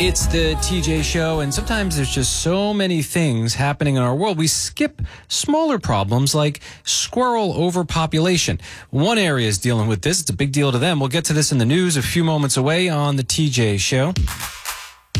It's the TJ Show, and sometimes there's just so many things happening in our world. We skip smaller problems like squirrel overpopulation. One area is dealing with this. It's a big deal to them. We'll get to this in the news a few moments away on the TJ Show.